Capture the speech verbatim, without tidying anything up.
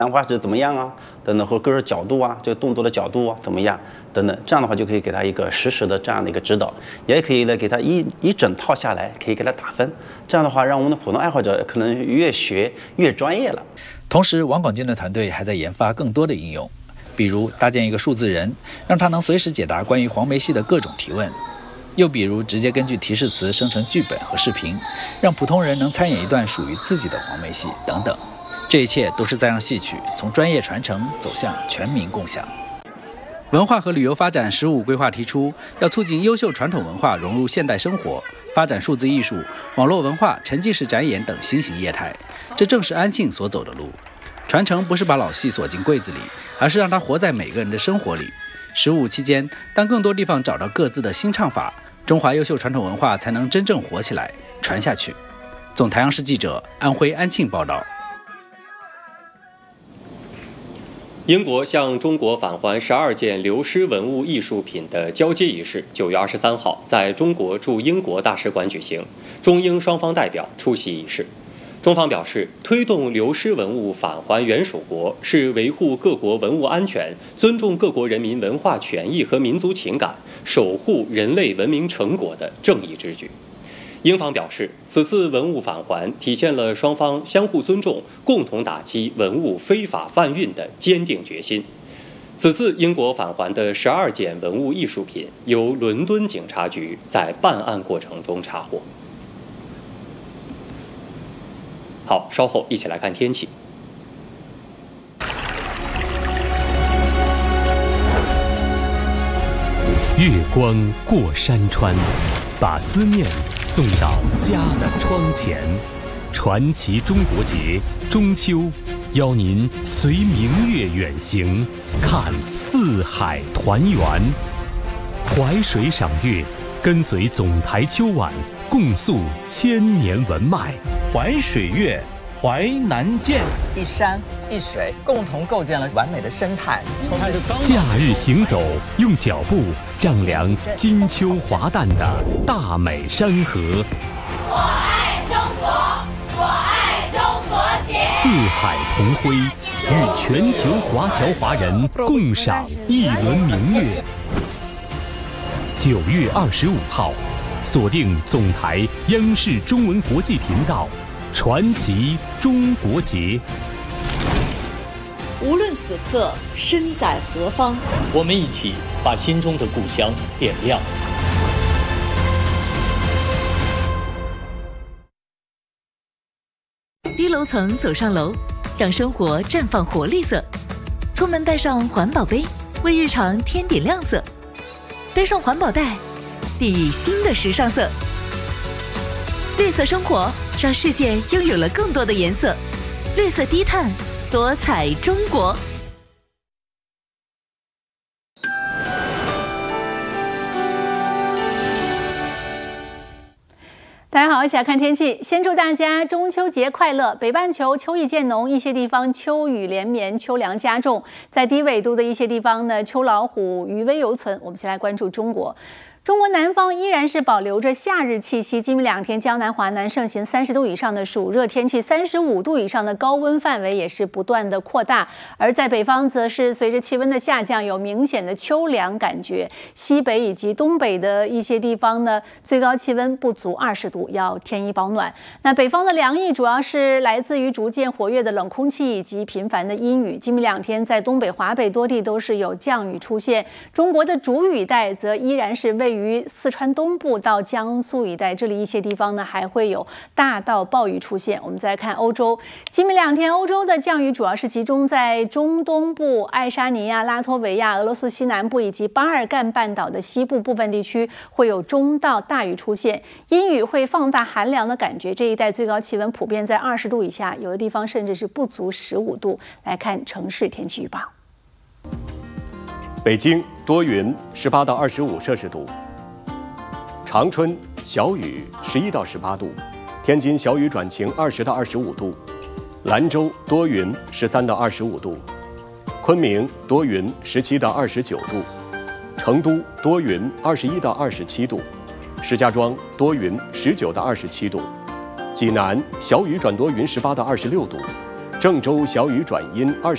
兰花指怎么样啊？等等，或者各种角度啊，这个动作的角度啊怎么样？等等，这样的话就可以给他一个实时的这样的一个指导，也可以呢给他一一整套下来，可以给他打分。这样的话，让我们的普通爱好者可能越学越专业了。 同时，王广建的团队还在研发更多的应用，比如搭建一个数字人，让他能随时解答关于黄梅戏的各种提问；又比如直接根据提示词生成剧本和视频，让普通人能参演一段属于自己的黄梅戏等等。这一切都是在让戏曲从专业传承走向全民共享。文化和旅游发展十五规划提出，要促进优秀传统文化融入现代生活，发展数字艺术、网络文化、沉浸式展演等新型业态。这正是安庆所走的路。传承不是把老戏锁进柜子里，而是让它活在每个人的生活里。十五期间，当更多地方找到各自的新唱法，中华优秀传统文化才能真正活起来、传下去。总台央视记者安徽安庆报道。 英国向中国返还十二件流失文物艺术品的交接仪式，九月二十三号在中国驻英国大使馆举行，中英双方代表出席仪式。中方表示，推动流失文物返还原属国，是维护各国文物安全、尊重各国人民文化权益和民族情感、守护人类文明成果的正义之举。英方表示，此次文物返还体现了双方相互尊重、共同打击文物非法贩运的坚定决心。此次英国返还的十二件文物艺术品，由伦敦警察局在办案过程中查获。好，稍后一起来看天气。 月光过山川，把思念送到家的窗前。传奇中国节中秋，邀您随明月远行，看四海团圆。淮水赏月，跟随总台秋晚，共诉千年文脉。 淮水月，淮南见，一山一水共同构建了完美的生态。 假日行走，用脚步丈量金秋华诞的大美山河。 我爱中国，我爱中国节。 四海同辉，与全球华侨华人共赏一轮明月。九月二十五号，锁定总台央视中文国际频道，传奇中国节。 无论此刻身在何方， 我们一起把心中的故乡点亮。 低楼层走上楼，让生活绽放活力色。出门带上环保杯，为日常添点亮色。背上环保袋，递以新的时尚色。绿色生活让视线拥有了更多的颜色。绿色低碳，多彩中国。 大家好，一起来看天气。先祝大家中秋节快乐！北半球秋意渐浓，一些地方秋雨连绵，秋凉加重。在低纬度的一些地方呢，秋老虎余威犹存。我们先来关注中国。中国南方依然是保留着夏日气息，今明两天江南、华南盛行三十度以上的暑热天气，三十五度以上的高温范围也是不断的扩大。而在北方，则是随着气温的下降，有明显的秋凉感觉。西北以及东北的一些地方呢，最高气温不足二十度，要添衣保暖。那北方的凉意主要是来自于逐渐活跃的冷空气以及频繁的阴雨。今明两天，在东北、华北多地都是有降雨出现。中国的主雨带则依然是位于四川东部到江苏一带，这里一些地方呢还会有大到暴雨出现。我们再看欧洲，今明两天欧洲的降雨主要是集中在中东部、爱沙尼亚、拉脱维亚、俄罗斯西南部以及巴尔干半岛的西部部分地区会有中到大雨出现，阴雨会放大寒凉的感觉。这一带最高气温普遍在二十度以下，有的地方甚至是不足十五度。来看城市天气预报。 北京多云，十八到二十五摄氏度。长春小雨，十一到十八度；天津小雨转晴，二十到二十五度；兰州多云，十三到二十五度；昆明多云，十七到二十九度；成都多云，二十一到二十七度；石家庄多云，十九到二十七度；济南小雨转多云，十八到二十六度；郑州小雨转阴，二十。